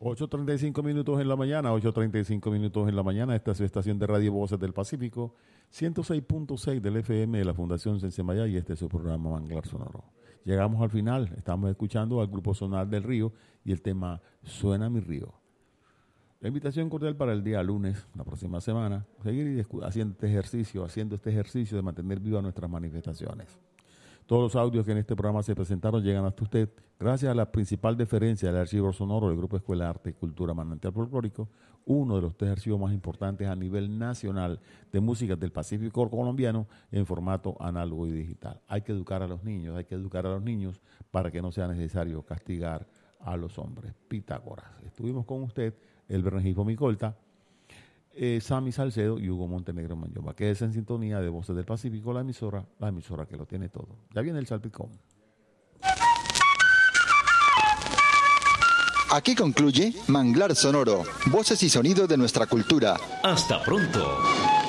8:35 minutos en la mañana, 8:35 minutos en la mañana. Esta es su estación de Radio Voces del Pacífico, 106.6 del FM de la Fundación Sensemayá, y este es su programa Manglar Sonoro. Llegamos al final, estamos escuchando al Grupo Sonar del Río y el tema Suena mi río. La invitación cordial para el día lunes, la próxima semana, seguir haciendo este ejercicio de mantener vivas nuestras manifestaciones. Todos los audios que en este programa se presentaron llegan hasta usted gracias a la principal deferencia del Archivo Sonoro del Grupo Escuela de Arte y Cultura Manantial Folclórico, uno de los 3 archivos más importantes a nivel nacional de música del Pacífico colombiano en formato análogo y digital. Hay que educar a los niños para que no sea necesario castigar a los hombres. Pitágoras. Estuvimos con usted, Elber Rengifo Micolta, Sammy Salcedo y Hugo Montenegro Manyoba. Quédese en sintonía de Voces del Pacífico, la emisora que lo tiene todo. Ya viene el salpicón. Aquí concluye Manglar Sonoro, voces y sonidos de nuestra cultura. Hasta pronto.